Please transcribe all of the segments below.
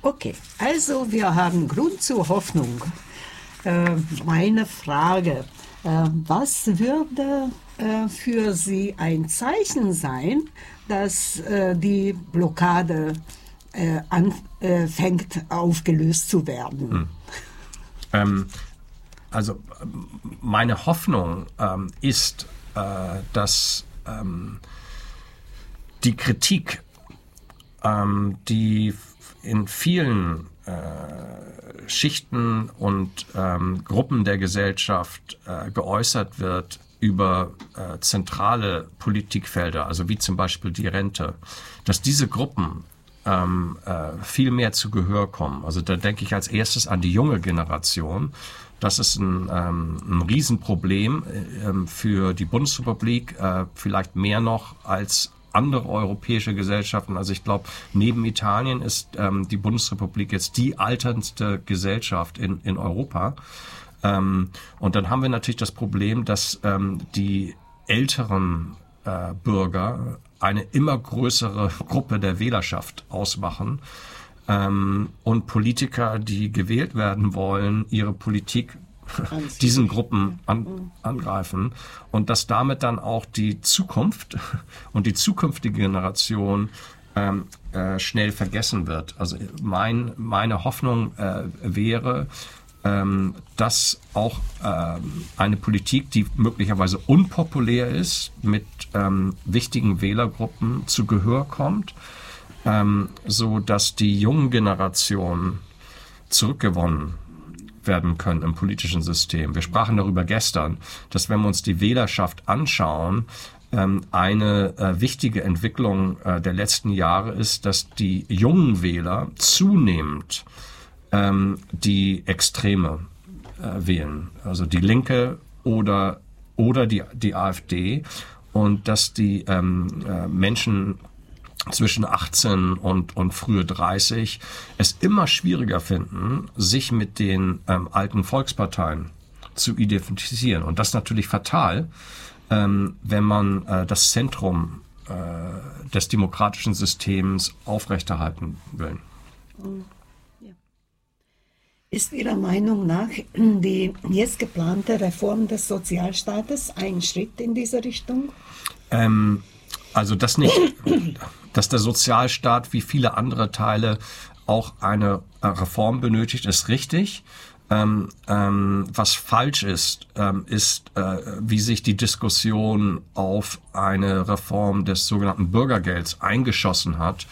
Okay, also wir haben Grund zur Hoffnung. Meine Frage, was würde für Sie ein Zeichen sein, dass die Blockade anfängt aufgelöst zu werden? Also meine Hoffnung ist, dass die Kritik, die in vielen Schichten und Gruppen der Gesellschaft geäußert wird über zentrale Politikfelder, also wie zum Beispiel die Rente, dass diese Gruppen viel mehr zu Gehör kommen. Also da denke ich als erstes an die junge Generation. Das ist ein Riesenproblem für die Bundesrepublik, vielleicht mehr noch als andere europäische Gesellschaften. Also ich glaube, neben Italien ist die Bundesrepublik jetzt die alterndste Gesellschaft in Europa. Und dann haben wir natürlich das Problem, dass die älteren Bürger eine immer größere Gruppe der Wählerschaft ausmachen und Politiker, die gewählt werden wollen, ihre Politik diesen Gruppen angreifen und dass damit dann auch die Zukunft und die zukünftige Generation schnell vergessen wird. Also meine Hoffnung wäre, dass auch eine Politik, die möglicherweise unpopulär ist, mit wichtigen Wählergruppen zu Gehör kommt, so dass die jungen Generationen zurückgewonnen werden können im politischen System. Wir sprachen darüber gestern, dass wenn wir uns die Wählerschaft anschauen, eine wichtige Entwicklung der letzten Jahre ist, dass die jungen Wähler zunehmend die Extreme wählen, also die Linke oder die AfD, und dass die Menschen zwischen 18 und frühe 30 es immer schwieriger finden, sich mit den alten Volksparteien zu identifizieren. Und das ist natürlich fatal, wenn man das Zentrum des demokratischen Systems aufrechterhalten will. Ist Ihrer Meinung nach die jetzt geplante Reform des Sozialstaates ein Schritt in diese Richtung? Also das nicht. Dass der Sozialstaat wie viele andere Teile auch eine Reform benötigt, ist richtig. Was falsch ist, ist, wie sich die Diskussion auf eine Reform des sogenannten Bürgergelds eingeschossen hat.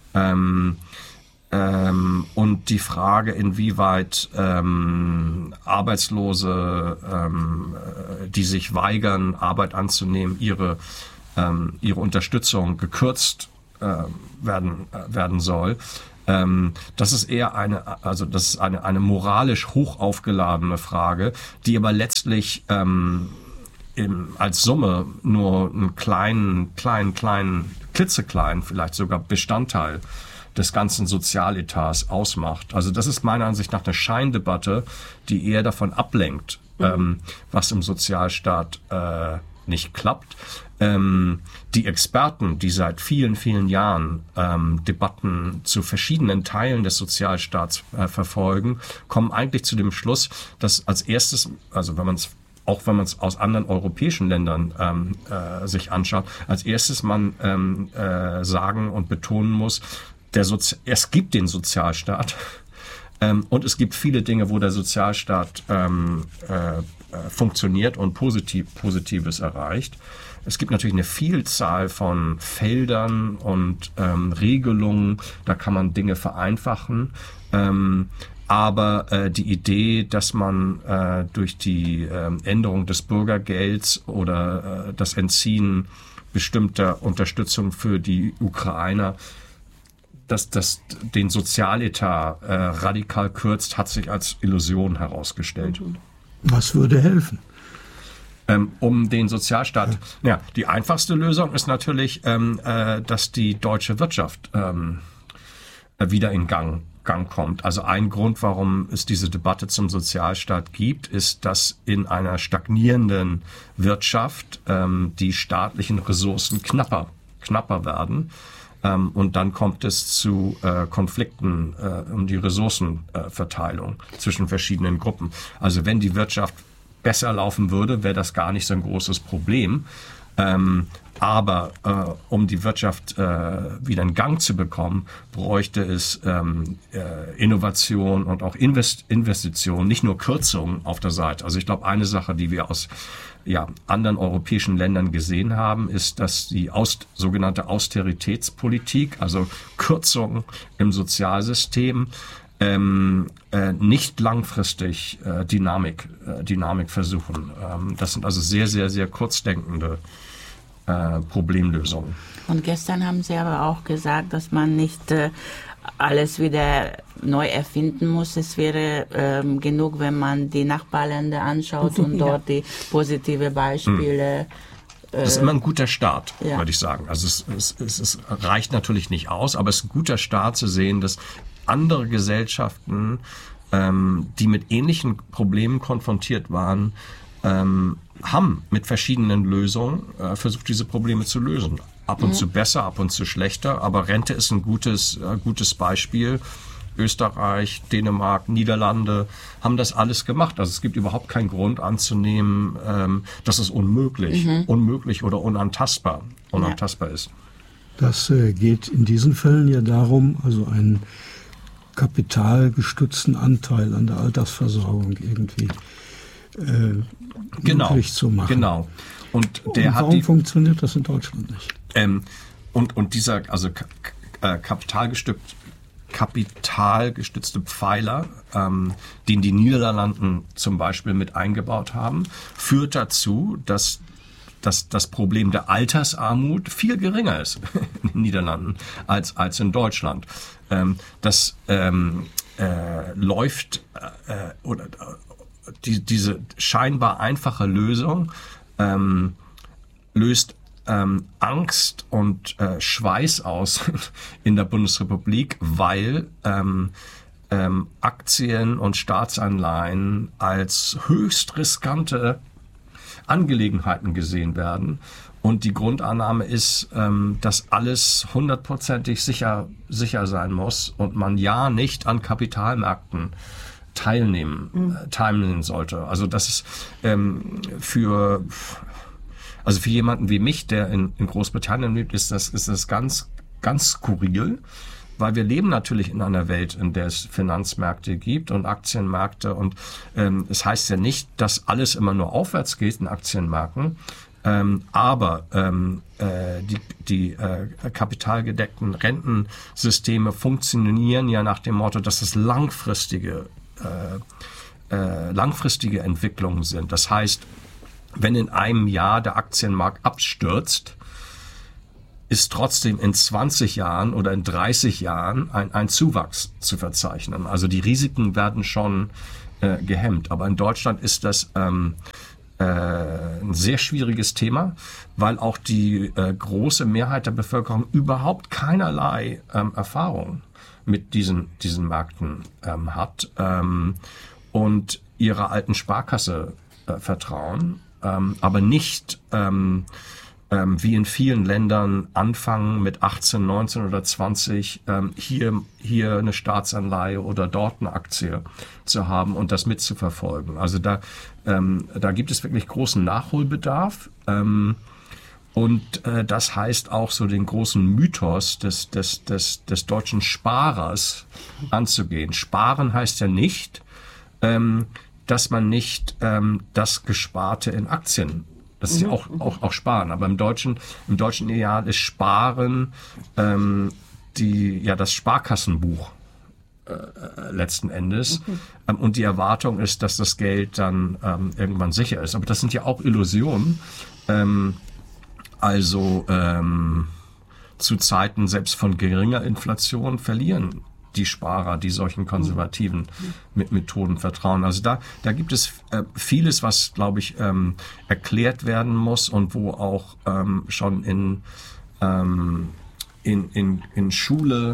Und die Frage, inwieweit Arbeitslose, die sich weigern, Arbeit anzunehmen, ihre Unterstützung gekürzt werden soll. Das ist eher eine moralisch hoch aufgeladene Frage, die aber letztlich als Summe nur einen kleinen, klitzekleinen, vielleicht sogar Bestandteil des ganzen Sozialetats ausmacht. Also das ist meiner Ansicht nach eine Scheindebatte, die eher davon ablenkt, was im Sozialstaat nicht klappt. Die Experten, die seit vielen, vielen Jahren Debatten zu verschiedenen Teilen des Sozialstaats verfolgen, kommen eigentlich zu dem Schluss, dass als erstes, also wenn man es aus anderen europäischen Ländern sich anschaut, als erstes man sagen und betonen muss, es gibt den Sozialstaat und es gibt viele Dinge, wo der Sozialstaat funktioniert und Positives erreicht. Es gibt natürlich eine Vielzahl von Feldern und Regelungen, da kann man Dinge vereinfachen. Aber die Idee, dass man durch die Änderung des Bürgergelds oder das Entziehen bestimmter Unterstützung für die Ukrainer, dass das den Sozialetat radikal kürzt, hat sich als Illusion herausgestellt. Was würde helfen? Um den Sozialstaat. Ja, die einfachste Lösung ist natürlich, dass die deutsche Wirtschaft wieder in Gang kommt. Also ein Grund, warum es diese Debatte zum Sozialstaat gibt, ist, dass in einer stagnierenden Wirtschaft die staatlichen Ressourcen knapper werden. und dann kommt es zu Konflikten um die Ressourcenverteilung zwischen verschiedenen Gruppen. Also wenn die Wirtschaft besser laufen würde, wäre das gar nicht so ein großes Problem. Aber um die Wirtschaft wieder in Gang zu bekommen, bräuchte es Innovation und auch Investitionen, nicht nur Kürzungen auf der Seite. Also ich glaube, eine Sache, die wir aus anderen europäischen Ländern gesehen haben, ist, dass die sogenannte Austeritätspolitik, also Kürzungen im Sozialsystem, nicht langfristig Dynamik versuchen. Das sind also sehr, sehr, sehr kurzdenkende Problemlösungen. Und gestern haben Sie aber auch gesagt, dass man nicht alles wieder neu erfinden muss. Es wäre genug, wenn man die Nachbarländer anschaut und dort die positive Beispiele. Das ist immer ein guter Start, würde ich sagen. Also es reicht natürlich nicht aus, aber es ist ein guter Start zu sehen, dass andere Gesellschaften, die mit ähnlichen Problemen konfrontiert waren, haben mit verschiedenen Lösungen versucht, diese Probleme zu lösen. Ab und zu besser, ab und zu schlechter, aber Rente ist ein gutes Beispiel. Österreich, Dänemark, Niederlande haben das alles gemacht. Also es gibt überhaupt keinen Grund anzunehmen, dass es unmöglich oder unantastbar ist. Das geht in diesen Fällen ja darum, also einen kapitalgestützten Anteil an der Altersversorgung irgendwie möglich zu machen. Genau. Und warum funktioniert das in Deutschland nicht? Und dieser kapitalgestützte Pfeiler, den die Niederlanden zum Beispiel mit eingebaut haben, führt dazu, dass das Problem der Altersarmut viel geringer ist in den Niederlanden als in Deutschland. Das läuft oder diese scheinbar einfache Lösung löst Angst und Schweiß aus in der Bundesrepublik, weil Aktien und Staatsanleihen als höchst riskante Angelegenheiten gesehen werden. Und die Grundannahme ist, dass alles 100%ig sicher sein muss und man ja nicht an Kapitalmärkten teilnehmen sollte. Also das ist für jemanden wie mich, der in Großbritannien lebt, ist das ganz, ganz skurril, weil wir leben natürlich in einer Welt, in der es Finanzmärkte gibt und Aktienmärkte und es heißt ja nicht, dass alles immer nur aufwärts geht in Aktienmärkten, aber die kapitalgedeckten Rentensysteme funktionieren ja nach dem Motto, dass es langfristige Entwicklungen sind. Das heißt, wenn in einem Jahr der Aktienmarkt abstürzt, ist trotzdem in 20 Jahren oder in 30 Jahren ein Zuwachs zu verzeichnen. Also die Risiken werden schon gehemmt. Aber in Deutschland ist das ein sehr schwieriges Thema, weil auch die große Mehrheit der Bevölkerung überhaupt keinerlei Erfahrung mit diesen Märkten hat und ihrer alten Sparkasse vertrauen, aber nicht wie in vielen Ländern anfangen mit 18, 19 oder 20 hier eine Staatsanleihe oder dort eine Aktie zu haben und das mitzuverfolgen. Also da gibt es wirklich großen Nachholbedarf. Und das heißt auch so den großen Mythos des deutschen Sparers anzugehen. Sparen heißt ja nicht, dass man nicht das Gesparte in Aktien, das ist ja auch Sparen, aber im deutschen Ideal ist Sparen das Sparkassenbuch letzten Endes. Und die Erwartung ist, dass das Geld dann irgendwann sicher ist. Aber das sind ja auch Illusionen. Zu Zeiten selbst von geringer Inflation verlieren die Sparer, die solchen konservativen Methoden vertrauen. Also da gibt es vieles, was, glaube ich, erklärt werden muss und wo auch schon in Schule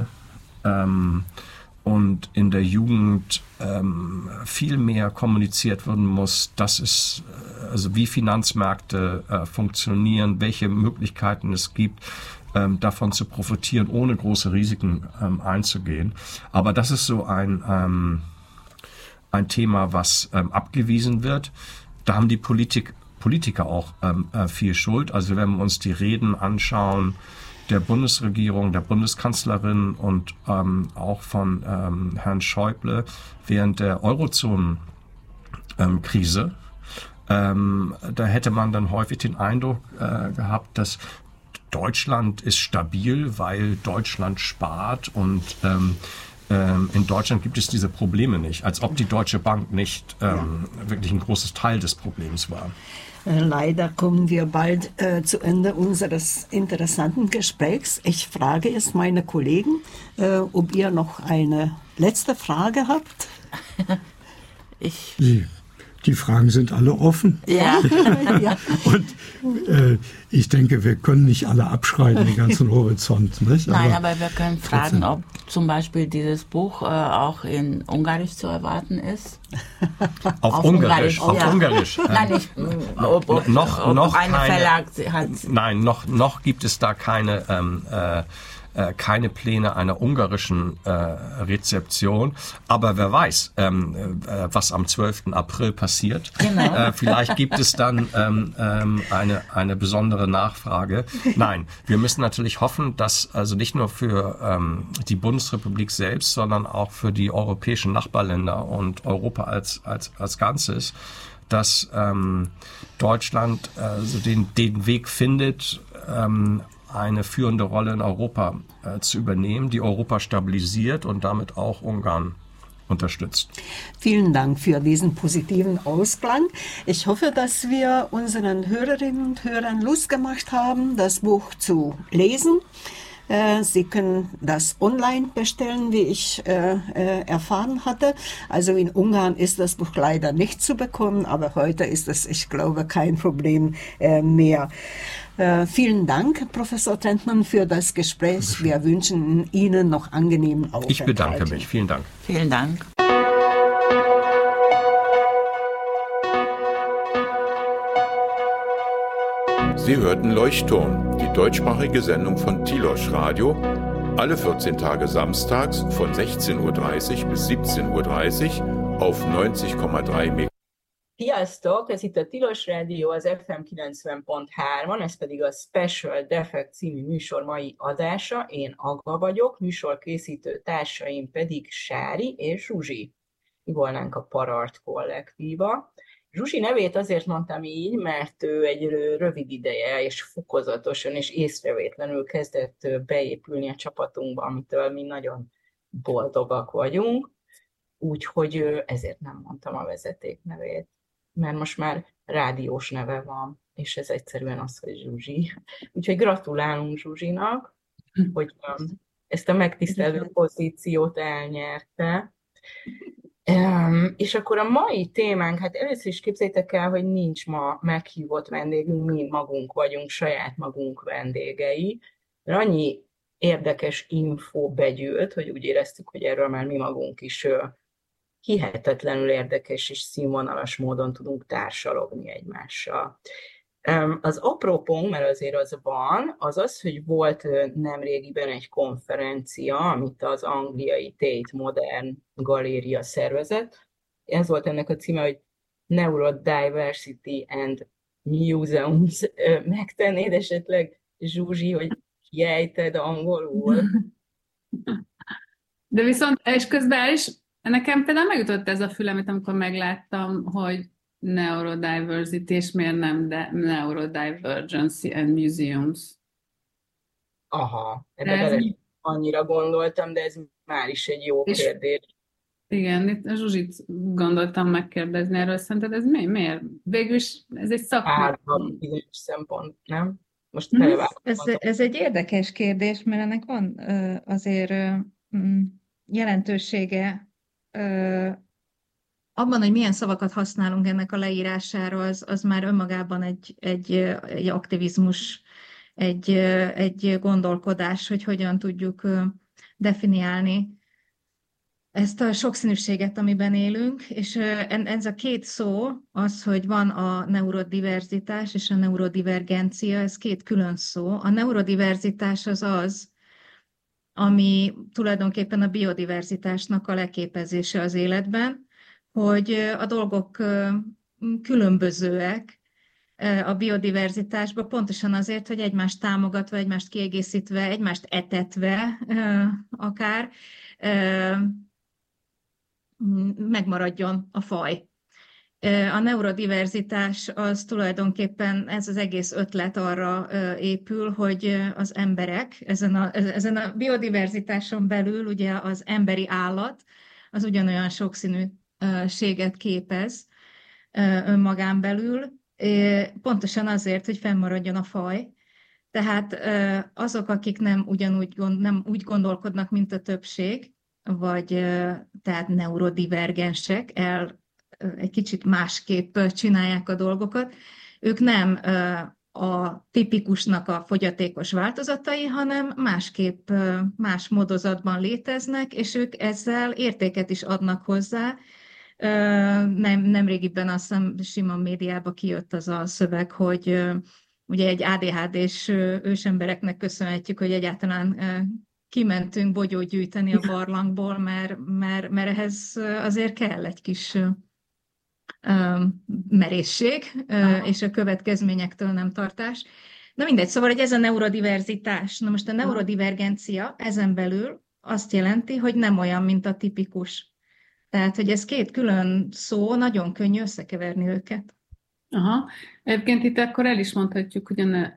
und in der Jugend viel mehr kommuniziert werden muss, dass es, also wie Finanzmärkte funktionieren, welche Möglichkeiten es gibt, davon zu profitieren, ohne große Risiken einzugehen. Aber das ist so ein Thema, was abgewiesen wird. Da haben die Politiker auch viel Schuld. Also wenn wir uns die Reden anschauen der Bundesregierung, der Bundeskanzlerin und auch von Herrn Schäuble während der Eurozonen-Krise, da hätte man dann häufig den Eindruck gehabt, dass Deutschland ist stabil, weil Deutschland spart und in Deutschland gibt es diese Probleme nicht, als ob die Deutsche Bank nicht wirklich ein großes Teil des Problems war. Leider kommen wir bald zu Ende unseres interessanten Gesprächs. Ich frage jetzt meine Kollegen, ob ihr noch eine letzte Frage habt. Die Fragen sind alle offen. Ja. Und ich denke, wir können nicht alle abschreiben, den ganzen Horizont. Nicht? Nein, aber wir können fragen, ob zum Beispiel dieses Buch auch in Ungarisch zu erwarten ist. Auf Ungarisch. Auf Ungarisch. Nein, nicht. Ob eine Verlag hat. Nein, noch gibt es da keine Pläne einer ungarischen Rezeption. Aber wer weiß, was am 12. April passiert. Genau. Vielleicht gibt es dann eine besondere Nachfrage. Nein, wir müssen natürlich hoffen, dass also nicht nur für die Bundesrepublik selbst, sondern auch für die europäischen Nachbarländer und Europa als Ganzes, dass Deutschland den Weg findet, eine führende Rolle in Europa zu übernehmen, die Europa stabilisiert und damit auch Ungarn unterstützt. Vielen Dank für diesen positiven Ausklang. Ich hoffe, dass wir unseren Hörerinnen und Hörern Lust gemacht haben, das Buch zu lesen. Sie können das online bestellen, wie ich erfahren hatte. Also in Ungarn ist das Buch leider nicht zu bekommen, aber heute ist es, ich glaube, kein Problem mehr. Vielen Dank, Professor Tentmann, für das Gespräch. Wir wünschen Ihnen noch angenehmen Aufenthalt. Ich bedanke mich. Vielen Dank. Vielen Dank. Sie hörten Leuchtturm, die deutschsprachige Sendung von Tilos Radio, alle 14 Tage samstags von 16:30 Uhr bis 17:30 Uhr auf 90,3 MHz. Sziasztok! Ez itt a Tilos Rádió, az FM 90.3-on, ez pedig a Special Defect című műsor mai adása. Én Agva vagyok, műsorkészítő társaim pedig Sári és Zsuzsi. Mi volnánk a Parart kollektíva. Zsuzsi nevét azért mondtam így, mert ő egy rövid ideje és fokozatosan és észrevétlenül kezdett beépülni a csapatunkba, amitől mi nagyon boldogak vagyunk. Úgyhogy ezért nem mondtam a vezeték nevét, mert most már rádiós neve van, és ez egyszerűen az, hogy Zsuzsi. Úgyhogy gratulálunk Zsuzsinak, hogy ezt a megtisztelő pozíciót elnyerte. És akkor a mai témánk, hát először is képzeljétek el, hogy nincs ma meghívott vendégünk, mi magunk vagyunk, saját magunk vendégei. Mert annyi érdekes info begyűlt, hogy úgy éreztük, hogy erről már mi magunk is hihetetlenül érdekes és színvonalas módon tudunk társalogni egymással. Az apropónk, mert azért az van, az az, hogy volt nemrégiben egy konferencia, amit az angliai Tate Modern Galéria szervezett. Ez volt ennek a címe, hogy Neurodiversity and Museums. Megtennéd esetleg, Zsuzsi, hogy kiejted angolul? De viszont, és közben el is, nekem például megütött ez a fülemet, amikor megláttam, hogy neurodiversity, és miért nem, de neurodivergency and museums. Aha, erre annyira gondoltam, de ez már is egy jó kérdés. Igen, itt a Zsuzsit gondoltam megkérdezni erről, szerinted ez miért? Végülis ez egy szakmai. Bizonyos szempont, nem? Most ez egy érdekes kérdés, mert ennek van azért jelentősége abban, hogy milyen szavakat használunk ennek a leírására, az már önmagában egy aktivizmus, egy gondolkodás, hogy hogyan tudjuk definiálni. ezt a sokszínűséget, amiben élünk, és ez a két szó, az, hogy van a neurodiverzitás és a neurodivergencia, ez két külön szó. A neurodiverzitás az, ami tulajdonképpen a biodiverzitásnak a leképezése az életben, hogy a dolgok különbözőek a biodiverzitásban, pontosan azért, hogy egymást támogatva, egymást kiegészítve, egymást etetve akár, megmaradjon a faj. A neurodiverzitás az tulajdonképpen, ez az egész ötlet arra épül, hogy az emberek ezen a biodiverzitáson belül ugye az emberi állat az ugyanolyan sokszínűséget képez önmagán belül, pontosan azért, hogy fennmaradjon a faj. Tehát azok, akik nem úgy gondolkodnak, mint a többség, vagy tehát neurodivergensek, egy kicsit másképp csinálják a dolgokat, ők nem a tipikusnak a fogyatékos változatai, hanem másképp, más módozatban léteznek, és ők ezzel értéket is adnak hozzá. Nemrégiben azt hiszem sima médiába kijött az a szöveg, hogy ugye egy ADHD-s ősembereknek köszönhetjük, hogy egyáltalán kimentünk bogyót gyűjteni a barlangból, mert ehhez azért kell egy kis merészség, és a következményektől nem tartás. Na mindegy, szóval, hogy ez a neurodiverzitás. Na most a neurodivergencia ezen belül azt jelenti, hogy nem olyan, mint a tipikus. Tehát, hogy ez két külön szó, nagyon könnyű összekeverni őket. Aha. Egyébként itt akkor el is mondhatjuk, hogy a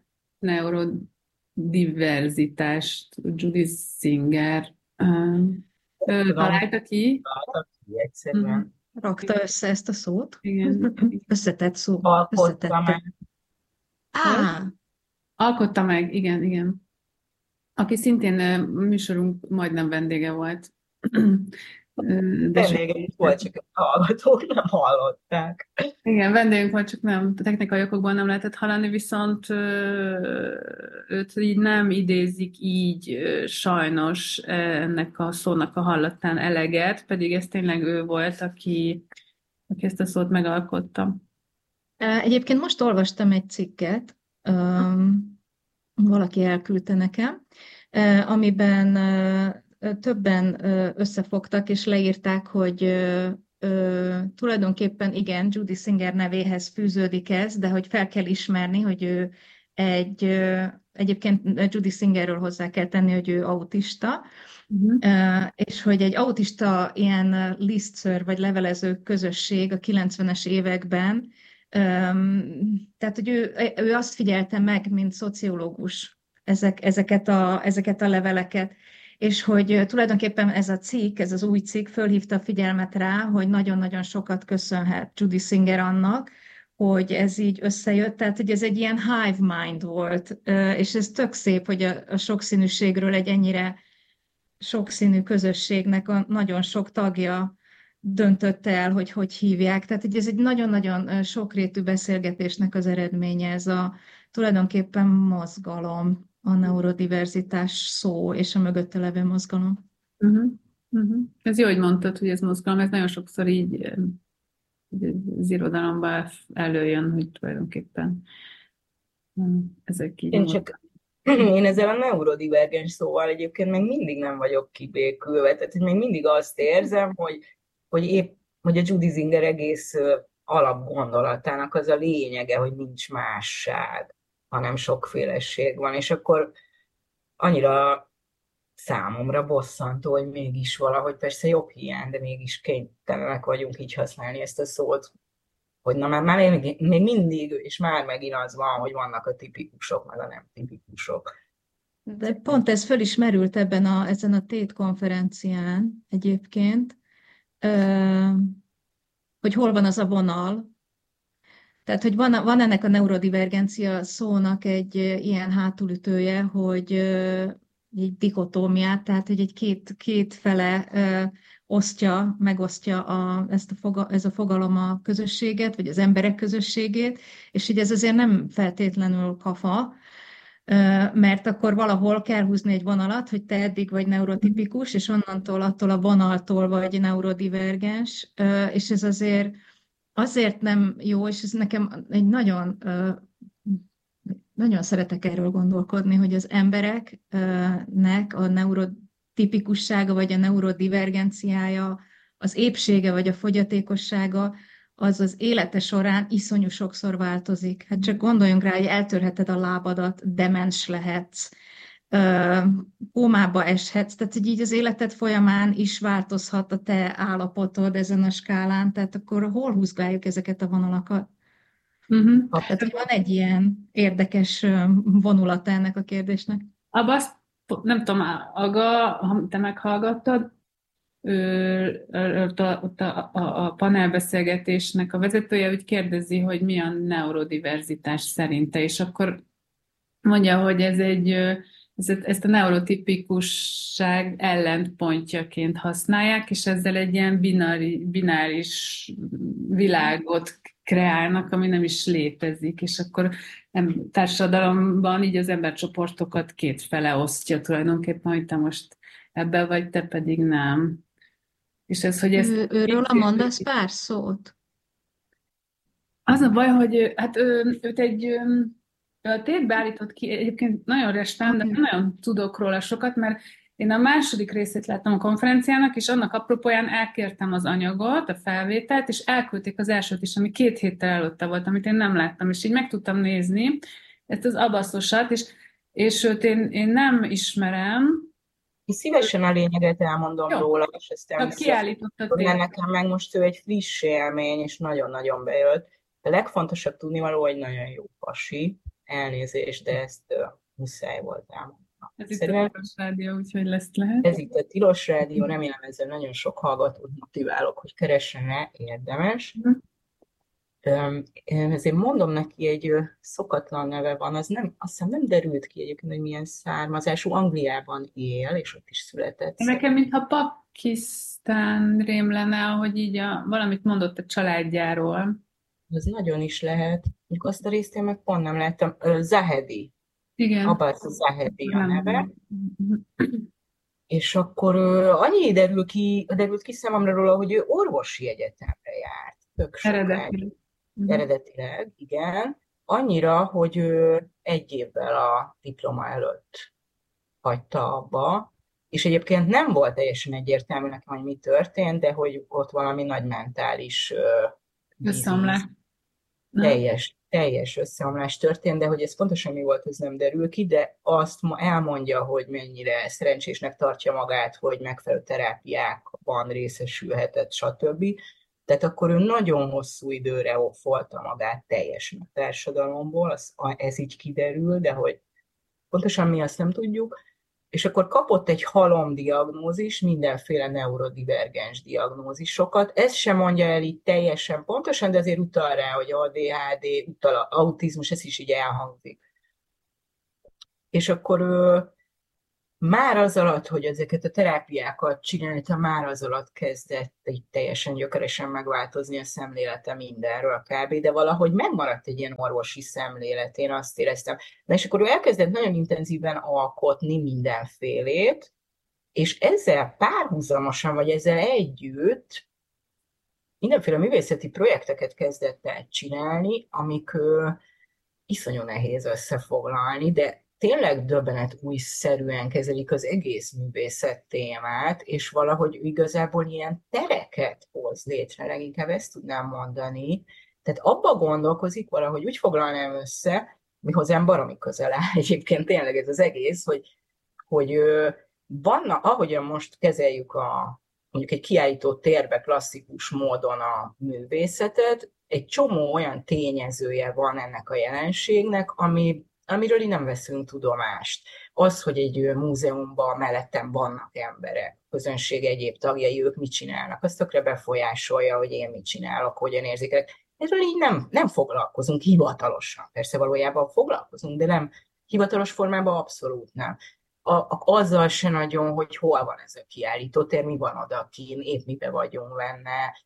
neurodiverzitást Judy Singer találta ki. Egyszerűen. Rakta össze ezt a szót. Igen. Összetett szó. Alkotta meg. Alkotta meg, igen. Aki szintén műsorunk majdnem vendége volt. Vendége is volt, csak a hallgatók nem hallották. Igen, vendégünk volt, csak nem, technikai okokból nem lehetett hallani, viszont őt így nem idézik így sajnos ennek a szónak a hallatán eleget, pedig ez tényleg ő volt, aki ezt a szót megalkotta. Egyébként most olvastam egy cikket, valaki elküldte nekem, amiben többen összefogtak és leírták, hogy tulajdonképpen igen, Judy Singer nevéhez fűződik ez, de hogy fel kell ismerni, hogy ő egyébként Judy Singerről hozzá kell tenni, hogy ő autista, és hogy egy autista ilyen listserv vagy levelező közösség a 90-es években, tehát hogy ő azt figyelte meg, mint szociológus ezeket a leveleket, és hogy tulajdonképpen ez az új cikk fölhívta a figyelmet rá, hogy nagyon-nagyon sokat köszönhet Judy Singer annak, hogy ez így összejött, tehát hogy ez egy ilyen hive mind volt, és ez tök szép, hogy a sokszínűségről egy ennyire sokszínű közösségnek a nagyon sok tagja döntötte el, hogy hívják. Tehát hogy ez egy nagyon-nagyon sokrétű beszélgetésnek az eredménye, ez a tulajdonképpen mozgalom, a neurodiverzitás szó és a mögötte levő mozgalom. Ez jó, hogy mondtad, hogy ez mozgalom, ez nagyon sokszor így az irodalomban előjön, hogy tulajdonképpen ezek így... Én ezzel a neurodivergens szóval egyébként még mindig nem vagyok kibékülve, tehát még mindig azt érzem, hogy a Judy Singer egész alapgondolatának az a lényege, hogy nincs másság, hanem sokféleség van, és akkor annyira számomra bosszantó, hogy mégis valahogy persze joghiány, de mégis kénytelenek vagyunk így használni ezt a szót, hogy na már még mindig, és már megint az van, hogy vannak a tipikusok, meg a nem tipikusok. De pont ez föl is merült ezen a TED konferencián egyébként, hogy hol van az a vonal. Tehát, hogy van ennek a neurodivergencia szónak egy ilyen hátulütője, hogy egy dikotómiát, tehát hogy egy két fele megosztja ez a fogalom a közösséget, vagy az emberek közösségét, és így ez azért nem feltétlenül kafa, mert akkor valahol kell húzni egy vonalat, hogy te eddig vagy neurotipikus, és onnantól, attól a vonaltól vagy neurodivergens, és ez azért nem jó, és ez nekem egy nagyon szeretek erről gondolkodni, hogy az embereknek a neurotipikussága vagy a neurodivergenciája, az épsége vagy a fogyatékossága az élete során iszonyú sokszor változik. Hát csak gondoljunk rá, hogy eltörheted a lábadat, demens lehetsz, kómába eshetsz, tehát hogy így az életed folyamán is változhat a te állapotod ezen a skálán, tehát akkor hol húzgáljuk ezeket a vonalakat? Tehát van egy ilyen érdekes vonulata ennek a kérdésnek. Abba azt, nem tudom, Aga, ha te meghallgattad, ott a panelbeszélgetésnek a vezetője úgy kérdezi, hogy mi a neurodiverzitás szerinte, és akkor mondja, hogy ezt a neurotipikusság ellentpontjaként használják, és ezzel egy ilyen bináris világot kreálnak, ami nem is létezik, és akkor társadalomban így az embercsoportokat kétfele osztja tulajdonképpen, hogy te most ebben vagy, te pedig nem. És ez, hogy ezt... Őről mondasz pár szót? Az a baj, hogy hát őt a tétbe állított ki, egyébként nagyon restám, de nem nagyon tudok róla sokat, mert én a második részét láttam a konferenciának, és annak apropóján elkértem az anyagot, a felvételt, és elküldték az elsőt is, ami 2 héttel előtte volt, amit én nem láttam, és így meg tudtam nézni ezt az Abbaszosat, és őt én nem ismerem. Én szívesen a lényeget elmondom róla, és ezt nekem meg most ő egy friss élmény, és nagyon-nagyon bejött. A legfontosabb tudnivaló, hogy nagyon jó pasi, elnézést, de ezt muszáj volt elmondani. Ez itt a Tilos Rádió, úgyhogy lehet. Ez itt a Tilos Rádió, remélem ezzel nagyon sok hallgatót motiválok, hogy keressen-e, érdemes. Ezért mondom neki, egy szokatlan neve van, azt hiszem nem derült ki egyébként, hogy milyen származású, Angliában él, és ott is született. Nekem mintha Pakisztán rém lenne, ahogy így valamit mondott a családjáról. Ez nagyon is lehet. Mondjuk azt a részt én meg pont nem láttam. Zahedi. Igen. Abbas Zahedi a neve. És akkor annyi derült ki számomra róla, hogy ő orvosi egyetemre járt. Tök sokáig. Eredetileg, igen. Annyira, hogy ő 1 évvel a diploma előtt hagyta abba, és egyébként nem volt teljesen egyértelmű nekem, hogy mi történt, de hogy ott valami nagy mentális összeomlás. Teljes összeomlás történt, de hogy ez pontosan mi volt, ez nem derül ki, de azt elmondja, hogy mennyire szerencsésnek tartja magát, hogy megfelelő terápiákban részesülhetett, stb. Tehát akkor ő nagyon hosszú időre offolta magát teljesen a társadalomból, ez így kiderül, de hogy pontosan mi, azt nem tudjuk. És akkor kapott egy halomdiagnózis, mindenféle neurodivergens diagnózisokat. Ez sem mondja el így teljesen pontosan, de azért utal rá, hogy ADHD, utal autizmus, ez is így elhangzik. És akkor már az alatt, hogy ezeket a terápiákat csinálta, már az alatt kezdett így teljesen gyökeresen megváltozni a szemlélete mindenről kb. De valahogy megmaradt egy ilyen orvosi szemlélet, én azt éreztem. Na és akkor ő elkezdett nagyon intenzíven alkotni mindenfélét, és ezzel párhuzamosan, vagy ezzel együtt mindenféle művészeti projekteket kezdett el csinálni, amik iszonyú nehéz összefoglalni, de tényleg döbbenet újszerűen kezelik az egész művészet témát, és valahogy igazából ilyen tereket hoz létre, leginkább ezt tudnám mondani. Tehát abba gondolkozik, valahogy úgy foglalnám össze, mi hozzám baromi közel áll egyébként tényleg ez az egész, hogy vannak, ahogyan most kezeljük mondjuk egy kiállító térbe klasszikus módon a művészetet, egy csomó olyan tényezője van ennek a jelenségnek, amiről így nem veszünk tudomást. Az, hogy egy múzeumban mellettem vannak emberek, közönség egyéb tagjai, ők mit csinálnak, azt tökre befolyásolja, hogy én mit csinálok, hogyan érzékelek. Erről így nem foglalkozunk hivatalosan. Persze valójában foglalkozunk, de nem hivatalos formában abszolút nem. Azzal se nagyon, hogy hol van ez a kiállítótér, mi van odakín, épp mibe vagyunk benne.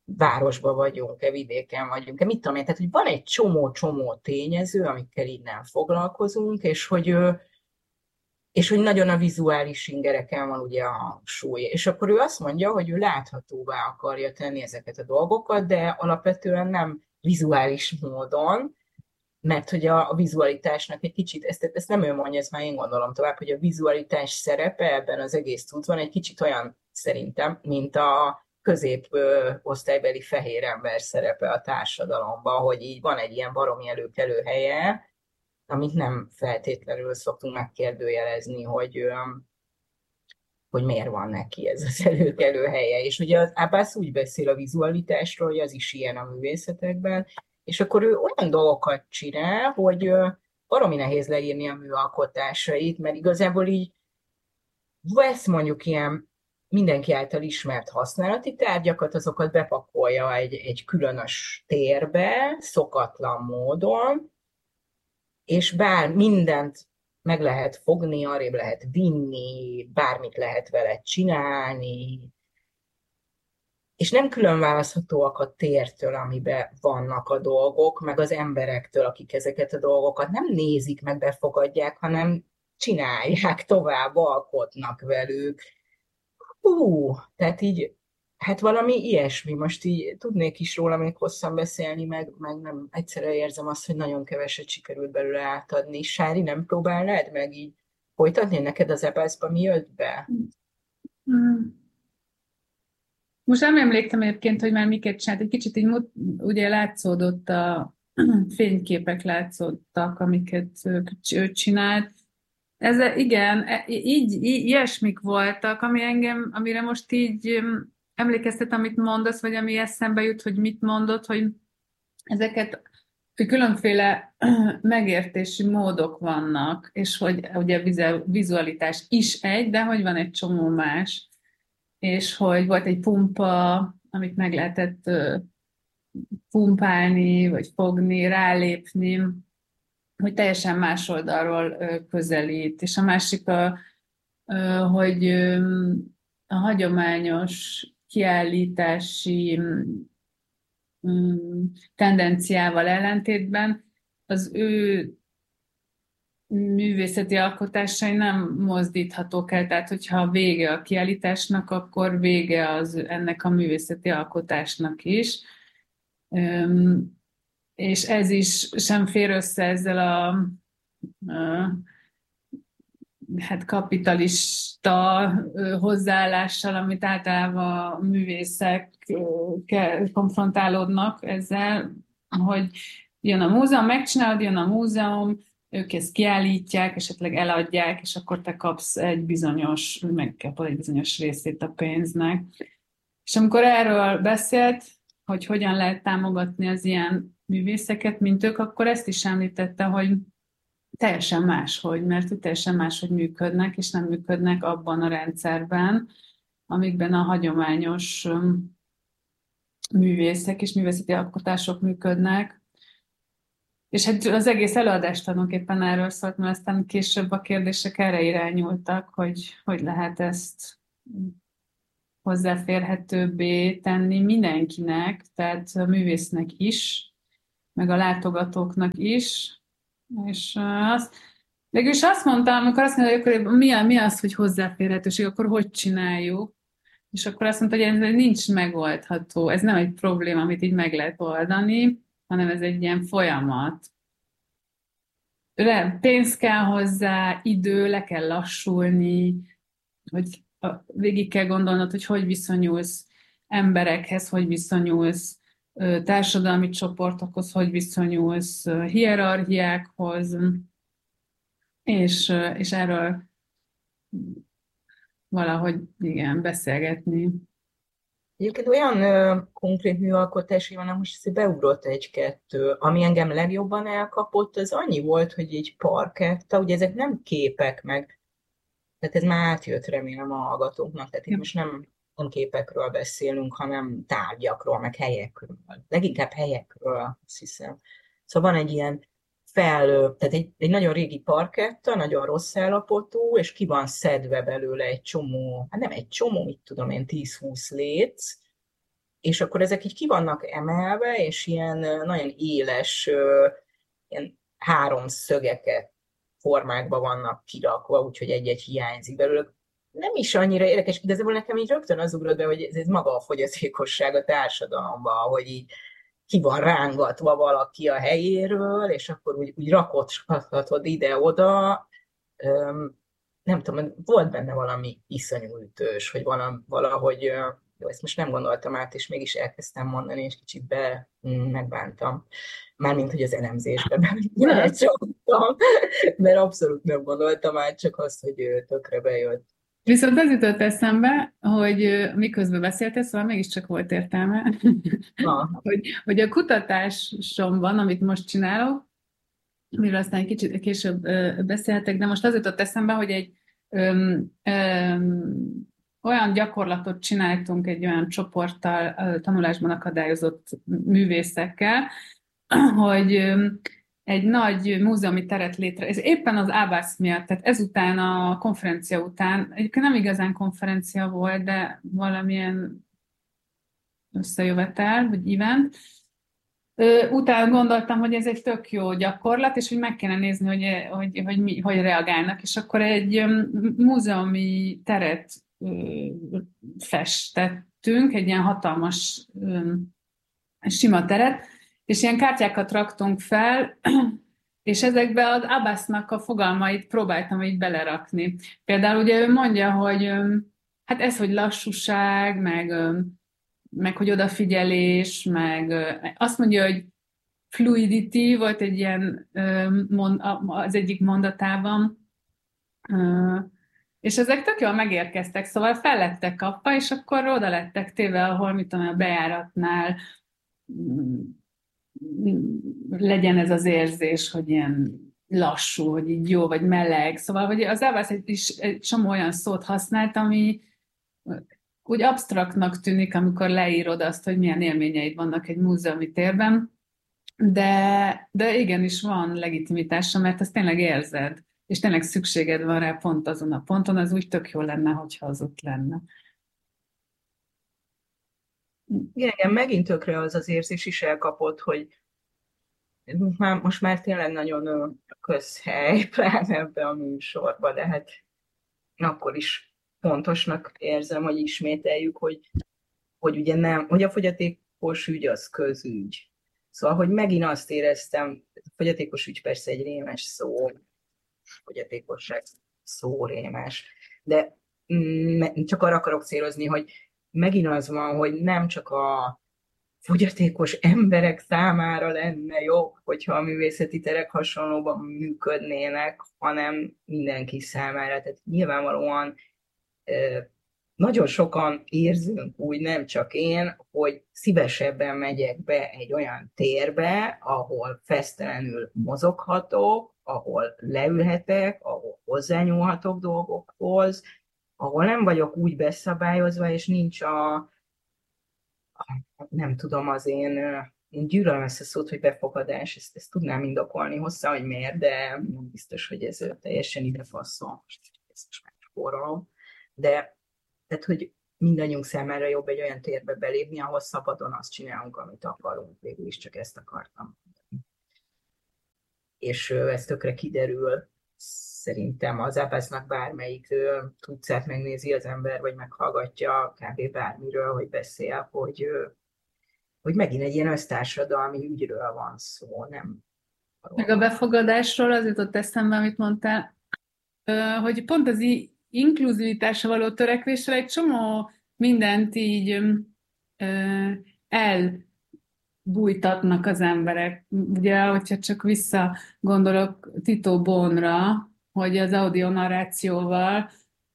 városban vagyunk-e, vidéken vagyunk-e, mit tudom én, tehát hogy van egy csomó tényező, amikkel így nem foglalkozunk, és hogy nagyon a vizuális ingereken van ugye a súly. És akkor ő azt mondja, hogy ő láthatóvá akarja tenni ezeket a dolgokat, de alapvetően nem vizuális módon, mert hogy a vizualitásnak egy kicsit, ezt nem ő mondja, ezt már én gondolom tovább, hogy a vizualitás szerepe ebben az egész tudban egy kicsit olyan szerintem, mint a középosztálybeli fehér ember szerepe a társadalomban, hogy így van egy ilyen baromi előkelő helye, amit nem feltétlenül szoktunk megkérdőjelezni, hogy miért van neki ez az előkelő helye. És ugye az Abbas úgy beszél a vizualitásról, hogy az is ilyen a művészetekben, és akkor ő olyan dolgokat csinál, hogy baromi nehéz leírni a műalkotásait, mert igazából így vesz mondjuk ilyen mindenki által ismert használati tárgyakat, azokat bepakolja egy különös térbe, szokatlan módon, és bár mindent meg lehet fogni, arrébb lehet vinni, bármit lehet vele csinálni, és nem külön választhatóak a tértől, amiben vannak a dolgok, meg az emberektől, akik ezeket a dolgokat nem nézik, meg befogadják, hanem csinálják, tovább alkotnak velük. Tehát így, hát valami ilyesmi. Most így tudnék is róla még hosszan beszélni, meg nem egyszerűen érzem azt, hogy nagyon keveset sikerült belőle átadni. Sári, nem próbálnád meg így folytatni? Neked az Abbasba mi jött be? Most nem emlékszem egyébként, hogy már miket csinált. Egy kicsit így ugye látszódott fényképek látszódtak, amiket ő csinált. Igen, így ilyesmik voltak, amire most így emlékeztet, amit mondasz, vagy ami eszembe jut, hogy mit mondod, hogy ezeket hogy különféle megértési módok vannak, és hogy ugye a vizualitás is de hogy van egy csomó más, és hogy volt egy pumpa, amit meg lehetett pumpálni, vagy fogni, rálépni, hogy teljesen más oldalról közelít. És a másik, hogy a hagyományos kiállítási tendenciával ellentétben az ő művészeti alkotásai nem mozdíthatók el, tehát hogyha vége a kiállításnak, akkor vége ennek a művészeti alkotásnak is. És ez is sem fér össze ezzel a kapitalista hozzáállással, amit általában a művészek konfrontálódnak ezzel, hogy jön a múzeum, megcsinálod, jön a múzeum, ők ezt kiállítják, esetleg eladják, és akkor te kapsz megkapod egy bizonyos részét a pénznek. És amikor erről beszélt, hogy hogyan lehet támogatni az ilyen művészeket, mint ők, akkor ezt is említette, hogy teljesen máshogy, mert teljesen máshogy működnek, és nem működnek abban a rendszerben, amikben a hagyományos művészek és művészeti alkotások működnek. És hát az egész előadás tulajdonképpen erről szólt, mert aztán később a kérdések erre irányultak, hogy lehet ezt hozzáférhetőbbé tenni mindenkinek, tehát a művésznek is, meg a látogatóknak is. És végülis azt mondtam, amikor azt mondta, hogy akkor mi az, hogy hozzáférhetőség, akkor hogy csináljuk? És akkor azt mondta, hogy ez nincs megoldható, ez nem egy probléma, amit így meg lehet oldani, hanem ez egy ilyen folyamat. Pénz kell hozzá, idő, le kell lassulni, hogy végig kell gondolnod, hogy viszonyulsz emberekhez, hogy viszonyulsz társadalmi csoportokhoz, hogy viszonyulsz hierarchiákhoz, és erről valahogy igen, beszélgetni. Egyébként olyan konkrét műalkotási van, most beugrott egy-kettő, ami engem legjobban elkapott, az annyi volt, hogy egy parketta, ugye ezek nem képek meg, tehát ez már átjött remélem a hallgatóknak, tehát itt most nem képekről beszélünk, hanem tárgyakról, meg helyekről. Leginkább helyekről, azt hiszem. Szóval van egy ilyen tehát egy nagyon régi parketta, nagyon rossz állapotú, és ki van szedve belőle egy csomó, hát nem egy csomó, mit tudom én, 10-20 léc, és akkor ezek így ki vannak emelve, és ilyen nagyon éles, ilyen háromszögeket formákba vannak kirakva, úgyhogy egy-egy hiányzik belőle. Nem is annyira érdekes, igazából nekem így rögtön az ugrott be, hogy ez maga a fogyatékosság a társadalomban, hogy így ki van rángatva valaki a helyéről, és akkor úgy rakosgathatod ide-oda. Nem tudom, volt benne valami iszonyú ütős, hogy valahogy, jó, ezt most nem gondoltam át, és mégis elkezdtem mondani, és kicsit megbántam. Mármint, hogy az elemzésben belecsaptam, mert abszolút nem gondoltam át, csak azt, hogy tökre bejött. Viszont az jutott eszembe, hogy miközben beszéltél, szóval mégiscsak volt értelme, hogy a kutatásomban, amit most csinálok, amiről aztán egy kicsit később beszélhetek, de most az jutott eszembe, hogy egy olyan gyakorlatot csináltunk egy olyan csoporttal, tanulásban akadályozott művészekkel, hogy egy nagy múzeumi teret létre, ez éppen az Abbas miatt, tehát ezután a konferencia után, egyébként nem igazán konferencia volt, de valamilyen összejövetel, vagy event, utána gondoltam, hogy ez egy tök jó gyakorlat, és hogy meg kéne nézni, hogy reagálnak, és akkor egy múzeumi teret festettünk, egy ilyen hatalmas sima teret, és ilyen kártyákat raktunk fel, és ezekbe az Abbasnak a fogalmait próbáltam így belerakni. Például ugye ő mondja, hogy hát ez, hogy lassúság, meg hogy odafigyelés, meg azt mondja, hogy fluidity volt egy ilyen az egyik mondatában, és ezek tök jól megérkeztek, szóval fel lettek kapva, és akkor oda lettek téve, ahol, mit tudom, a bejáratnál legyen ez az érzés, hogy ilyen lassú, hogy így jó, vagy meleg. Szóval, hogy az Abbas is egy csomó olyan szót használt, ami úgy absztraktnak tűnik, amikor leírod azt, hogy milyen élményeid vannak egy múzeumi térben, de igenis van legitimitása, mert ezt tényleg érzed, és tényleg szükséged van rá pont azon a ponton, az úgy tök jó lenne, hogyha az ott lenne. Igen, megint tökre az érzés is elkapott, hogy most már tényleg nagyon közhely, pláne ebbe a műsorba, de hát akkor is fontosnak érzem, hogy ismételjük, hogy ugye nem, hogy a fogyatékos ügy az közügy. Szóval, hogy megint azt éreztem, a fogyatékos ügy persze egy rémes szó, fogyatékosság szó rémes, de csak arra akarok célozni, hogy megint az van, hogy nem csak a fogyatékos emberek számára lenne jó, hogyha a művészeti terek hasonlóban működnének, hanem mindenki számára. Tehát nyilvánvalóan nagyon sokan érzünk úgy, nem csak én, hogy szívesebben megyek be egy olyan térbe, ahol fesztelenül mozoghatok, ahol leülhetek, ahol hozzányúlhatok dolgokhoz, ahol nem vagyok úgy beszabályozva, és nincs nem tudom, az én gyűlölöm ezt a szót, hogy befogadás, ezt tudnám indokolni hozzá, hogy miért, de nem biztos, hogy ez teljesen ide passzol, ezt most már spórolom. De tehát, hogy mindannyiunk számára jobb egy olyan térbe belépni, ahol szabadon azt csinálunk, amit akarunk. Végül is csak ezt akartam. És ez tökre kiderül. Szerintem az Abbasnak bármelyik tudcát megnézi az ember, vagy meghallgatja kb. Bármiről, hogy beszél, hogy megint egy ilyen össztársadalmi ügyről van szó, nem? Meg a befogadásról az jutott eszembe, amit mondtál, hogy pont az inkluzivitásra való törekvésre egy csomó mindent így elbújtatnak az emberek. Ugye, hogyha csak visszagondolok Tito Bonra, hogy az audionarrációval,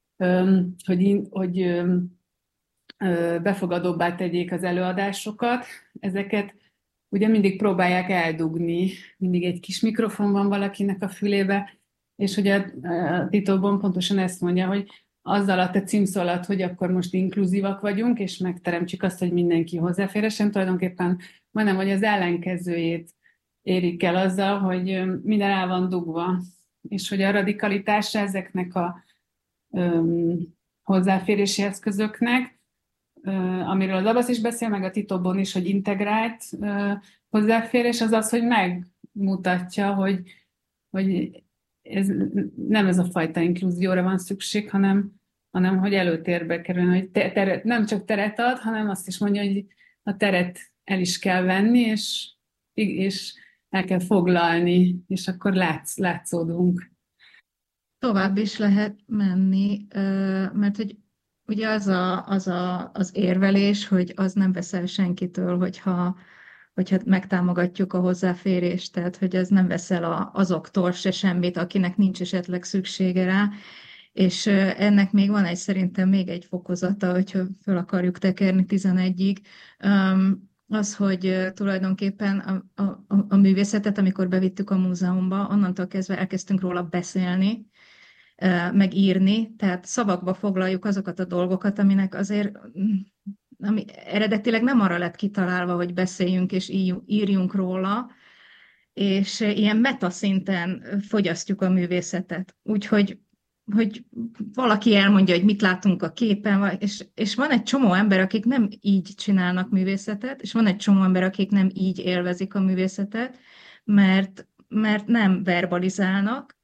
hogy befogadóbbá tegyék az előadásokat, ezeket ugye mindig próbálják eldugni, mindig egy kis mikrofon van valakinek a fülébe, és ugye a Tito Bon pontosan ezt mondja, hogy azzal a te címszó alatt, hogy akkor most inkluzívak vagyunk, és megteremtsük azt, hogy mindenki hozzáférhessen, tulajdonképpen majdnem, hogy az ellenkezőjét érik el azzal, hogy minden el van dugva, és hogy a radikalitása ezeknek a hozzáférési eszközöknek amiről az Abbas is beszél, meg a Titobon is, hogy integrált hozzáférés, az az, hogy megmutatja, hogy nem ez a fajta inkluzióra van szükség, hanem hogy előtérbe kerül, hogy nem csak teret ad, hanem azt is mondja, hogy a teret el is kell venni, és el kell foglalni, és akkor látszódunk. Tovább is lehet menni, mert hogy ugye az érvelés, hogy az nem veszel senkitől, hogyha megtámogatjuk a hozzáférést, tehát hogy ez nem veszel azoktól se semmit, akinek nincs esetleg szüksége rá, és ennek még van szerintem még egy fokozata, hogyha föl akarjuk tekerni 11-ig, az, hogy tulajdonképpen a művészetet, amikor bevittük a múzeumba, onnantól kezdve elkezdtünk róla beszélni, meg írni, tehát szavakba foglaljuk azokat a dolgokat, aminek azért ami eredetileg nem arra lett kitalálva, hogy beszéljünk és írjunk róla, és ilyen metaszinten fogyasztjuk a művészetet. Úgyhogy valaki elmondja, hogy mit látunk a képen, és van egy csomó ember, akik nem így csinálnak művészetet, és van egy csomó ember, akik nem így élvezik a művészetet, mert nem verbalizálnak,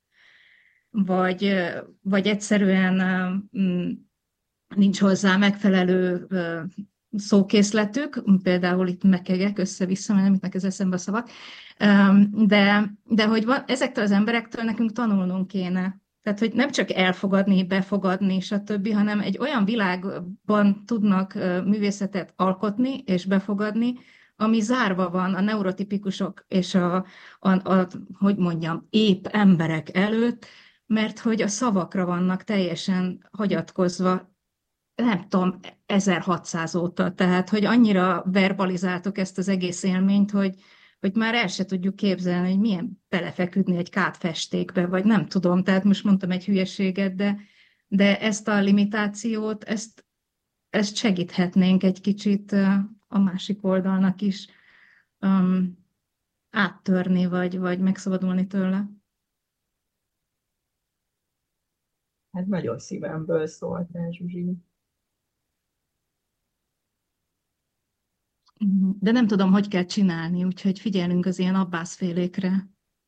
vagy egyszerűen nincs hozzá megfelelő szókészletük, például itt mekegek össze-vissza, mert nem jutnak az eszembe a szavak, de hogy ezektől az emberektől nekünk tanulnunk kéne. Tehát, hogy nem csak elfogadni, befogadni, stb., hanem egy olyan világban tudnak művészetet alkotni és befogadni, ami zárva van a neurotipikusok és hogy mondjam, épp emberek előtt, mert hogy a szavakra vannak teljesen hagyatkozva, nem tudom, 1600 óta. Tehát, hogy annyira verbalizáltuk ezt az egész élményt, hogy már el se tudjuk képzelni, hogy milyen belefeküdni egy kádfestékbe, vagy nem tudom, tehát most mondtam egy hülyeséget, de ezt a limitációt, ezt segíthetnénk egy kicsit a másik oldalnak is áttörni, vagy megszabadulni tőle. Hát nagyon szívemből szóltál, Zsuzsi. De nem tudom, hogy kell csinálni, úgyhogy figyelünk az ilyen abbászfélékre.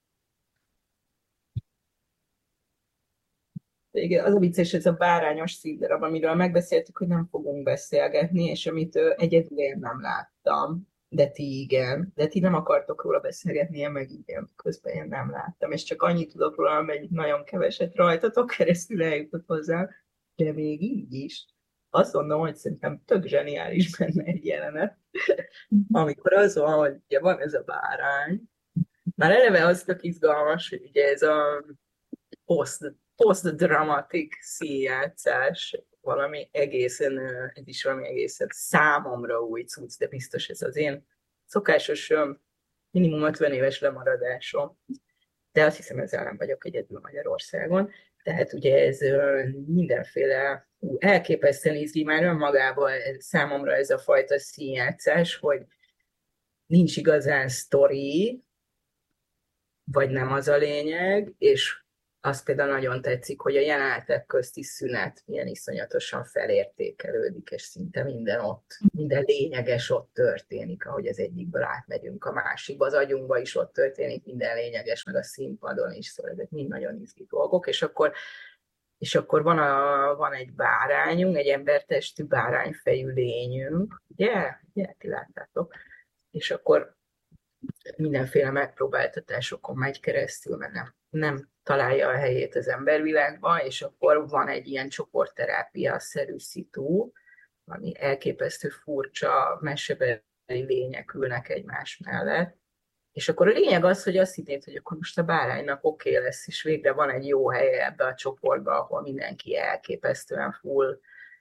Igen, az a vicces, ez a bárányos szívdarab, amiről megbeszéltük, hogy nem fogunk beszélgetni, és amit egyedül én nem láttam, de ti igen. De ti nem akartok róla beszélgetni, én meg igen, közben én nem láttam, és csak annyit tudok róla, hogy nagyon keveset rajtatok keresztül eljutott hozzá, de még így is. Azt mondom, hogy szerintem tök zseniális benne egy jelenet, amikor az van, hogy ugye van ez a bárány, már eleve az tök izgalmas, hogy ugye ez a post-dramatic színjátszás, valami egészen, ez is valami egészen számomra új cucc, de biztos ez az én szokásos minimum 50 éves lemaradásom. De azt hiszem, ezzel nem vagyok egyedül Magyarországon. Tehát ugye ez mindenféle elképesztően izgi már önmagában számomra ez a fajta színjátszás, hogy nincs igazán sztori, vagy nem az a lényeg, és azt például nagyon tetszik, hogy a jelenetek közti szünet milyen iszonyatosan felértékelődik, és szinte minden lényeges ott történik, ahogy az egyikből átmegyünk a másikba, az agyunkba is ott történik, minden lényeges, meg a színpadon is, szóval ezek mind nagyon izgi dolgok, és akkor van egy bárányunk, egy embertestű bárányfejű lényünk, ugye, ti láttátok, és akkor mindenféle megpróbáltatásokon megy keresztül, mert nem találja a helyét az embervilágban, és akkor van egy ilyen csoportterápia-szerű szitu, ami elképesztő furcsa, mesebeli lények ülnek egymás mellett, és akkor a lényeg az, hogy azt hinnéd, hogy akkor most a báránynak oké lesz, és végre van egy jó helye ebbe a csoportba, ahol mindenki elképesztően full,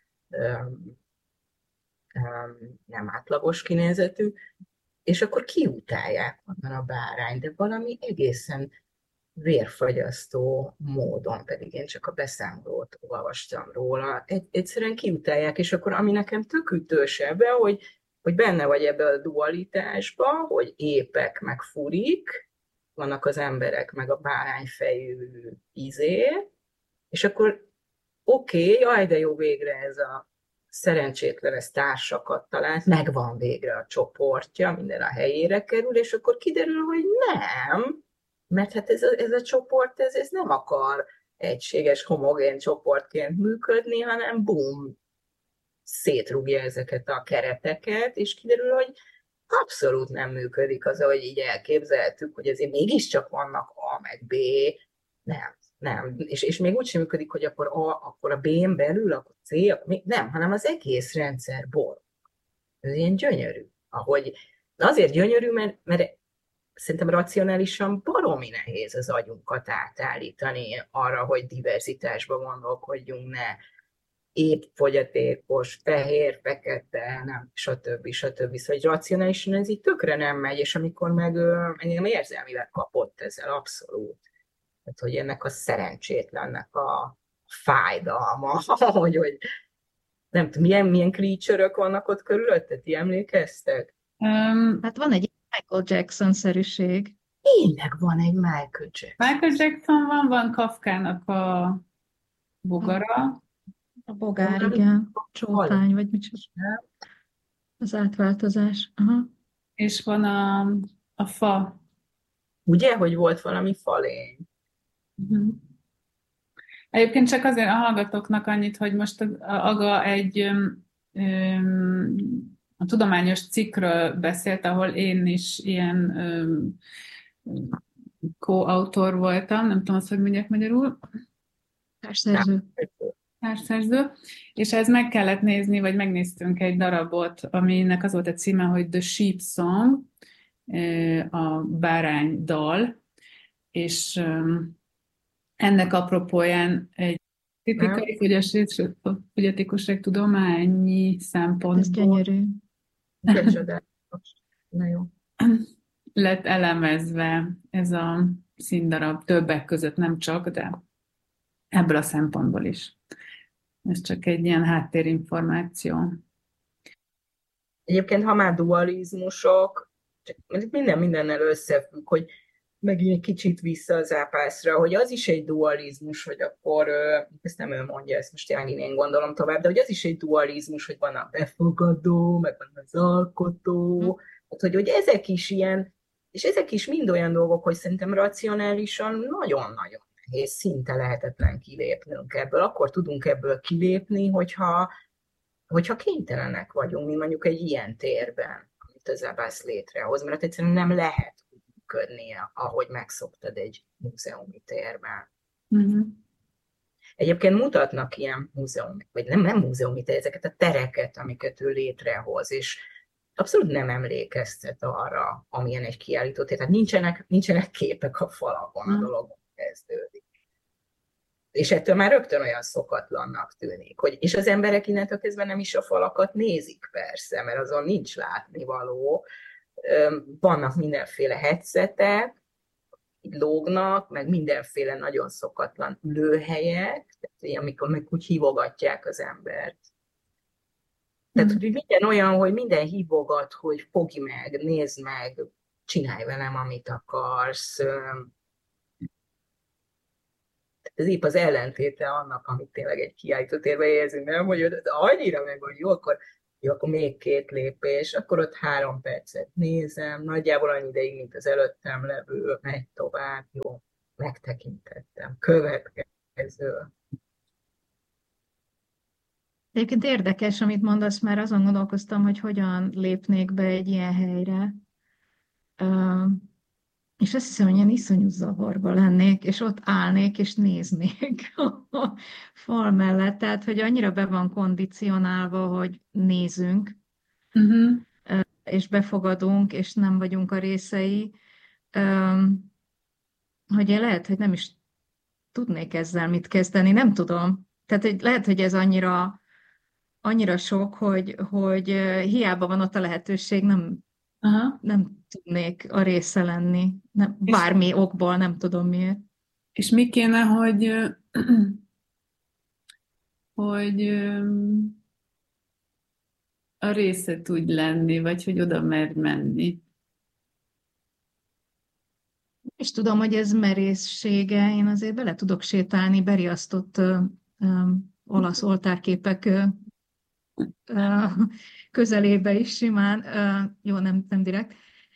nem átlagos kinézetű, és akkor kiutálják onnan a bárány, de valami egészen vérfagyasztó módon, pedig én csak a beszámolót olvastam róla. Egyszerűen kiutálják, és akkor ami nekem tök ütős ebbe, hogy benne vagy ebbe a dualitásba, hogy épek meg furik, vannak az emberek meg a bárányfejű és akkor oké, jaj, de jó végre ez a szerencsétlen társakat talált, megvan végre a csoportja, minden a helyére kerül, és akkor kiderül, hogy nem, mert hát ez a csoport, ez nem akar egységes, homogén csoportként működni, hanem bum, szétrúgja ezeket a kereteket, és kiderül, hogy abszolút nem működik az, ahogy így elképzeltük, hogy azért mégiscsak vannak A meg B, nem. És még úgy sem működik, hogy akkor a B-n belül, akkor C, akkor nem, hanem az egész rendszer bor. Ez ilyen gyönyörű. Azért gyönyörű, mert szerintem racionálisan baromi nehéz az agyunkat átállítani arra, hogy diverzitásba gondolkodjunk, ne épp fogyatékos, fehér, fekete, nem, stb. Szóval hogy racionálisan ez így tökre nem megy, és amikor meg engem érzelmileg kapott ezzel abszolút. Tehát, hogy ennek a szerencsétlennek a fájdalma, hogy nem tudom, milyen creature-ök vannak ott körülötted, ti emlékeztek? Hát van egy Michael Jackson-szerűség. Tényleg van egy Michael Jackson. Michael Jackson van Kafkának a bogara. A bogár, igen. Csótány, vagy micsoda. Az átváltozás. Aha. És van a fa. Ugye, hogy volt valami falény? Uh-huh. Egyébként csak azért a hallgatóknak annyit, hogy most Aga egy a tudományos cikkről beszélt, ahol én is ilyen co-autor voltam, nem tudom azt, hogy mondják magyarul. Társszerző. És ez meg kellett nézni, vagy megnéztünk egy darabot, aminek az volt a címe, hogy The Sheep Song, a bárány dal, és ennek apropóján egy kritikai fogyatékosság tudományi szempontból. Ez gyönyörű. Na jó. Lett elemezve ez a színdarab többek között, nem csak, de ebből a szempontból is. Ez csak egy ilyen háttérinformáció. Egyébként, ha már dualizmusok, mindennel összefügg, hogy megint egy kicsit vissza az ápászra, hogy az is egy dualizmus, hogy akkor, ezt nem ő mondja, ezt most tényleg én gondolom tovább, de hogy az is egy dualizmus, hogy van a befogadó, meg van az alkotó, hát, hogy ezek is ilyen, és ezek is mind olyan dolgok, hogy szerintem racionálisan nagyon-nagyon nehéz, szinte lehetetlen kilépnünk ebből. Akkor tudunk ebből kilépni, hogyha kénytelenek vagyunk, mi mondjuk egy ilyen térben, amit az ápász létrehoz, mert egyszerűen nem lehet működnie, ahogy megszoktad egy múzeumi térben. Uh-huh. Egyébként mutatnak ilyen múzeumi, vagy nem múzeumi tér, ezeket a tereket, amiket ő létrehoz, és abszolút nem emlékeztet arra, amilyen egy kiállító tér. Tehát nincsenek képek a falakon, a dolog kezdődik. És ettől már rögtön olyan szokatlannak tűnik. És az emberek innentől kezdve nem is a falakat nézik persze, mert azon nincs látnivaló. Vannak mindenféle headsetek, így lógnak, meg mindenféle nagyon szokatlan ülőhelyek, tehát amikor meg úgy hívogatják az embert. Tehát hogy minden olyan, hogy minden hívogat, hogy fogj meg, nézd meg, csinálj velem, amit akarsz. Ez épp az ellentéte annak, amit tényleg egy kiállítótérben érzünk, nem? Hogy annyira meg van, jó, akkor még 2 lépés, akkor ott 3 percet nézem, nagyjából annyi ideig, mint az előttem levő, megy tovább, jó, megtekintettem, következő. Egyébként érdekes, amit mondasz, mert azon gondolkoztam, hogy hogyan lépnék be egy ilyen helyre. És azt hiszem, hogy ilyen iszonyú zavarba lennék, és ott állnék, és néznék a fal mellett. Tehát, hogy annyira be van kondicionálva, hogy nézünk, és befogadunk, és nem vagyunk a részei, hogy én lehet, hogy nem is tudnék ezzel mit kezdeni, nem tudom. Tehát, hogy lehet, hogy ez annyira sok, hogy hiába van ott a lehetőség, nem tudnék a része lenni. Bármi okból, nem tudom miért. És mi kéne, hogy a része tudj lenni, vagy hogy oda merj menni? És tudom, hogy ez merészsége. Én azért bele tudok sétálni beriasztott olasz oltárképek közelébe is simán, jó, nem direkt,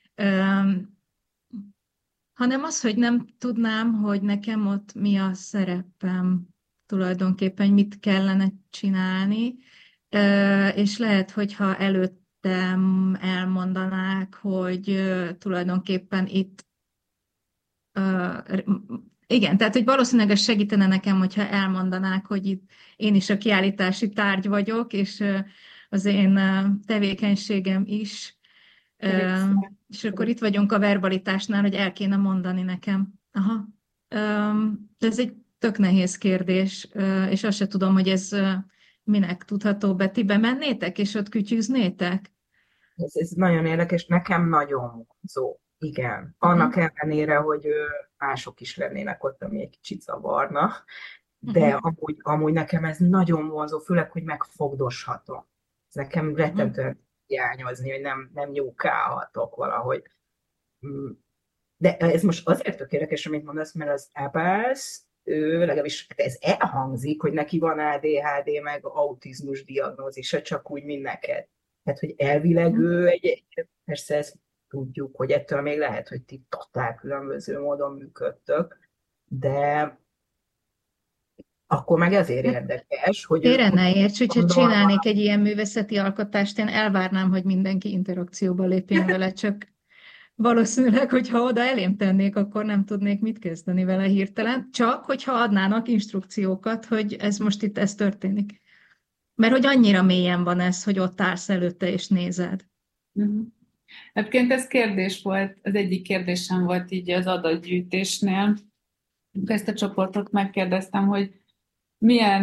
hanem az, hogy nem tudnám, hogy nekem ott mi a szerepem tulajdonképpen, mit kellene csinálni, és lehet, hogyha előttem elmondanák, hogy tulajdonképpen itt igen, tehát hogy valószínűleg ez segítene nekem, hogyha elmondanák, hogy itt én is a kiállítási tárgy vagyok, és az én tevékenységem is. És akkor itt vagyunk a verbalitásnál, hogy el kéne mondani nekem. Aha. De ez egy tök nehéz kérdés, és azt se tudom, hogy ez minek tudható be. Ti bemennétek, és ott kütyűznétek? Ez nagyon érdekes, nekem nagyon vonzó. Igen. Annak ellenére, hogy mások is lennének ott, ami egy kicsit zavarna, de amúgy nekem ez nagyon vonzó, főleg, hogy megfogdoshatom. Ez nekem rettentően hiányozni, hogy nem nyúkálhatok valahogy. De ez most azért tök érdekes, amit mondasz, mert az Abbas, ő legalábbis ez elhangzik, hogy neki van ADHD, meg autizmus diagnózisa, csak úgy, mint neked. Tehát, hogy elvileg ő persze ezt tudjuk, hogy ettől még lehet, hogy ti totál különböző módon működtök, de akkor meg ezért érdekes, hogy... Félre ne érts, hogyha csinálnék egy ilyen művészeti alkotást, én elvárnám, hogy mindenki interakcióba lépjen vele, csak valószínűleg, hogyha oda elém tennék, akkor nem tudnék mit kezdeni vele hirtelen, csak hogyha adnának instrukciókat, hogy ez most itt ez történik. Mert hogy annyira mélyen van ez, hogy ott állsz előtte és nézed. Egyébként ez kérdés volt, az egyik kérdésem volt így az adatgyűjtésnél. Ezt a csoportot megkérdeztem, hogy milyen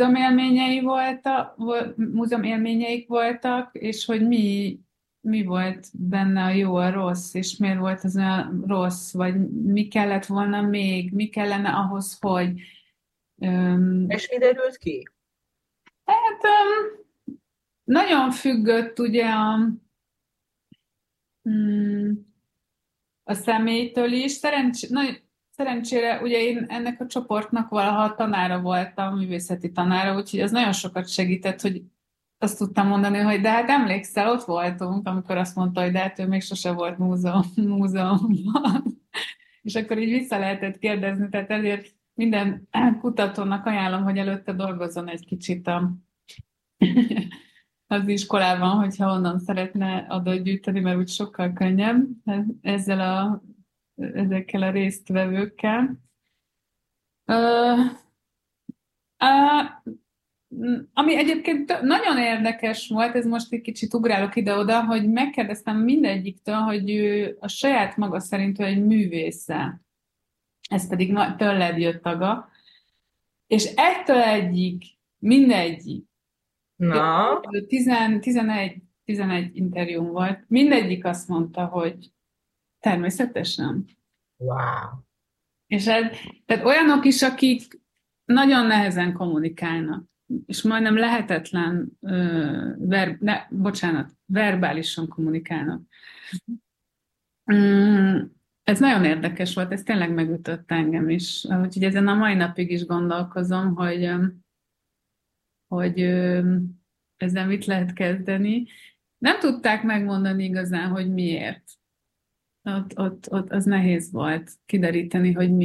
múzeumélményeik voltak, és hogy mi volt benne a jó, a rossz, és miért volt az olyan rossz, vagy mi kellett volna még, mi kellene ahhoz, hogy... És mi derült ki? Hát nagyon függött ugye a személytől is. Szerencsére ugye én ennek a csoportnak valaha tanára voltam, művészeti tanára, úgyhogy az nagyon sokat segített, hogy azt tudtam mondani, hogy de hát emlékszel, ott voltunk, amikor azt mondta, hogy de hát ő még sose volt múzeumban. És akkor így vissza lehetett kérdezni, tehát ezért minden kutatónak ajánlom, hogy előtte dolgozzon egy kicsit az iskolában, hogyha onnan szeretne adatgyűjteni, mert úgy sokkal könnyebb ezekkel a résztvevőkkel. Ami egyébként nagyon érdekes volt, ez most egy kicsit ugrálok ide-oda, hogy megkérdeztem mindegyiktől, hogy ő a saját maga szerint ő egy művésze. Ez pedig tőled jött, Aga. És ettől mindegyik. Na? 11 interjúm volt. Mindegyik azt mondta, hogy természetesen. Wow. És tehát olyanok is, akik nagyon nehezen kommunikálnak, és majdnem lehetetlen, verbálisan kommunikálnak. Ez nagyon érdekes volt, ez tényleg megütött engem is. Úgyhogy ezen a mai napig is gondolkozom, hogy ezzel mit lehet kezdeni. Nem tudták megmondani igazán, hogy miért. Ott az nehéz volt kideríteni, hogy